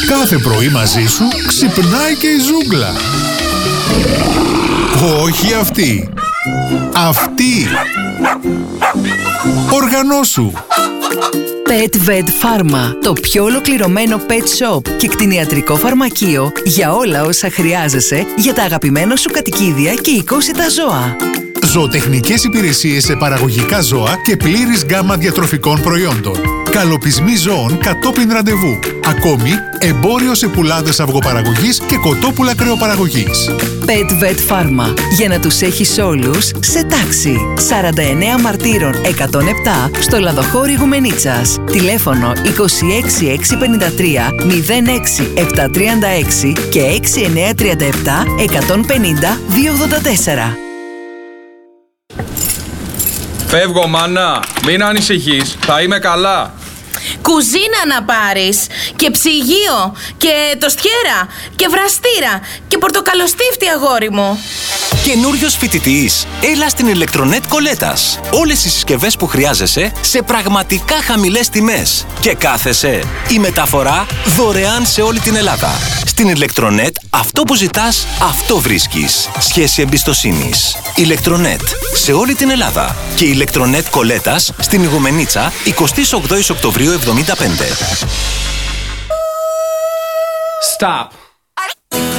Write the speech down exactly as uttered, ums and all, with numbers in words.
Κάθε πρωί μαζί σου ξυπνάει και η ζούγκλα. Όχι αυτή. Αυτή. Οργανώσου. Pet Vet Pharma, το πιο ολοκληρωμένο pet shop και κτηνιατρικό φαρμακείο για όλα όσα χρειάζεσαι για τα αγαπημένα σου κατοικίδια και οικόσιτα ζώα. Ζωοτεχνικές υπηρεσίες σε παραγωγικά ζώα και πλήρης γκάμα διατροφικών προϊόντων. Καλοπισμοί ζώων κατόπιν ραντεβού. Ακόμη, εμπόριο σε πουλάδες αυγοπαραγωγής και κοτόπουλα κρεοπαραγωγής. Pet Vet Pharma, για να τους έχεις όλους σε τάξη. σαράντα εννέα Μαρτύρων εκατόν επτά στο Λαδοχώρι Γουμενίτσας. Τηλέφωνο είκοσι έξι εξακόσια πενήντα τρία μηδέν έξι επτακόσια τριάντα έξι και έξι εννιά τρία επτά εκατόν πενήντα διακόσια ογδόντα τέσσερα. Φεύγω, μάνα. Μην ανησυχείς. Θα είμαι καλά. Κουζίνα να πάρεις και ψυγείο και τοστιέρα και βραστήρα και πορτοκαλοστίφτη, αγόρι μου. Καινούριος φοιτητής, έλα στην Ηλεκτρονέτ Κολέτας. Όλες οι συσκευές που χρειάζεσαι σε πραγματικά χαμηλές τιμές. Και κάθεσαι, η μεταφορά δωρεάν σε όλη την Ελλάδα. Στην Ηλεκτρονέτ, αυτό που ζητάς, αυτό βρίσκεις. Σχέση εμπιστοσύνης. Ηλεκτρονέτ, σε όλη την Ελλάδα. Και Ηλεκτρονέτ Κολέτας στην Ιγουμενίτσα, εικοστή όγδοη Οκτωβρίου εβδομήντα πέντε. Stop.